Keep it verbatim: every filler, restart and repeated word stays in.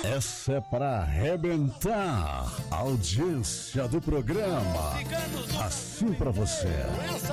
Essa é para arrebentar a audiência do programa. Assim pra você.